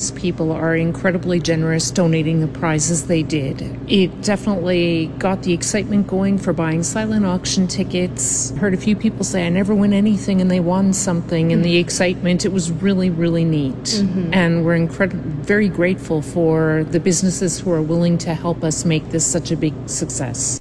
generous. People are incredibly generous donating the prizes they did. It definitely got the excitement going for buying silent auction tickets. Heard a few people say, I never win anything, and they won something, and the excitement, it was really, really neat. And we're very grateful for the businesses who are willing to help us make this such a big success.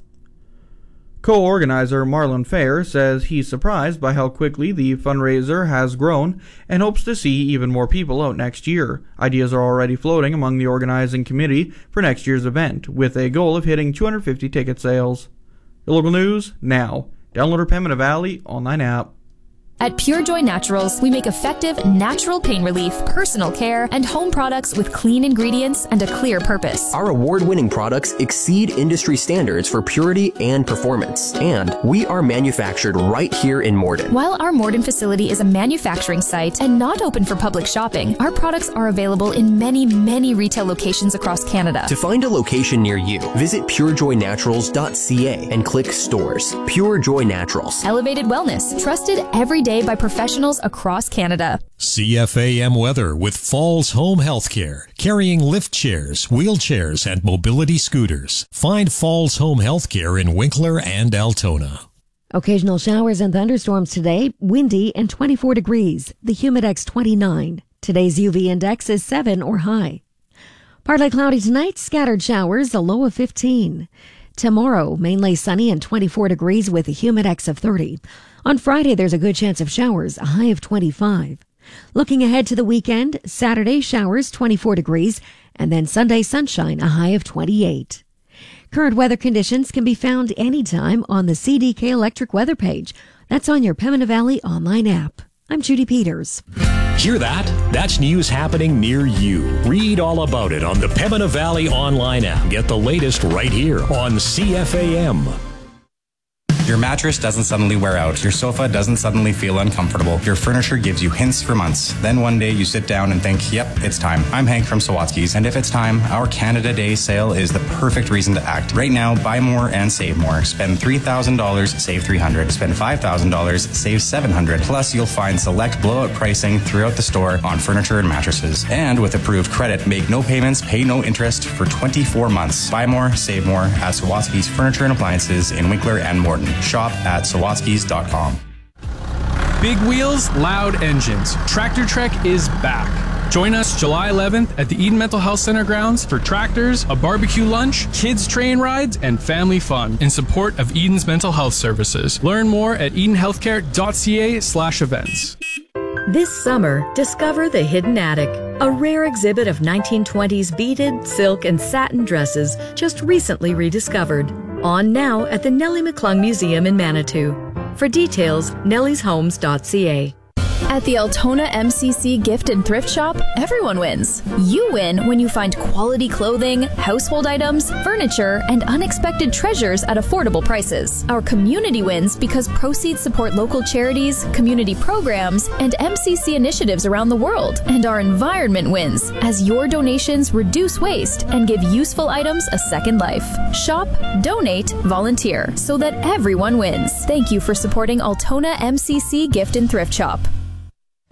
Co-organizer Marlon Fair says he's surprised by how quickly the fundraiser has grown and hopes to see even more people out next year. Ideas are already floating among the organizing committee for next year's event, with a goal of hitting 250 ticket sales. The local news now. Download our Pembina Valley online app. At Pure Joy Naturals, we make effective, natural pain relief, personal care, and home products with clean ingredients and a clear purpose. Our award-winning products exceed industry standards for purity and performance, and we are manufactured right here in Morden. While our Morden facility is a manufacturing site and not open for public shopping, our products are available in many, many retail locations across Canada. To find a location near you, visit purejoynaturals.ca and click Stores. Pure Joy Naturals. Elevated wellness, trusted every day by professionals across Canada. CFAM weather with Falls Home Healthcare, carrying lift chairs, wheelchairs, and mobility scooters. Find Falls Home Healthcare in Winkler and Altona. Occasional showers and thunderstorms today, windy and 24 degrees. The Humidex 29. Today's UV index is 7 or high. Partly cloudy tonight, scattered showers, a low of 15. Tomorrow, mainly sunny and 24 degrees with a Humidex of 30. On Friday, there's a good chance of showers, a high of 25. Looking ahead to the weekend, Saturday, showers, 24 degrees, and then Sunday, sunshine, a high of 28. Current weather conditions can be found anytime on the CDK Electric weather page. That's on your Pembina Valley online app. I'm Judy Peters. Hear that? That's news happening near you. Read all about it on the Pembina Valley online app. Get the latest right here on CFAM. Your mattress doesn't suddenly wear out. Your sofa doesn't suddenly feel uncomfortable. Your furniture gives you hints for months. Then one day you sit down and think, yep, it's time. I'm Hank from Sawatsky's, and if it's time, our Canada Day sale is the perfect reason to act. Right now, buy more and save more. Spend $3,000, save $300. Spend $5,000, save $700. Plus, you'll find select blowout pricing throughout the store on furniture and mattresses. And with approved credit, make no payments, pay no interest for 24 months. Buy more, save more at Sawatsky's Furniture and Appliances in Winkler and Morden. Shop at sawatskis.com. Big wheels, loud engines. Tractor Trek is back. Join us July 11th at the Eden Mental Health Center grounds for tractors, a barbecue lunch, kids train rides, and family fun in support of Eden's mental health services. Learn more at edenhealthcare.ca/events. This summer, discover the Hidden Attic, a rare exhibit of 1920s beaded, silk, and satin dresses just recently rediscovered. On now at the Nellie McClung Museum in Manitou. For details, nellieshomes.ca. At the Altona MCC Gift and Thrift Shop, everyone wins. You win when you find quality clothing, household items, furniture, and unexpected treasures at affordable prices. Our community wins because proceeds support local charities, community programs, and MCC initiatives around the world. And our environment wins as your donations reduce waste and give useful items a second life. Shop, donate, volunteer so that everyone wins. Thank you for supporting Altona MCC Gift and Thrift Shop.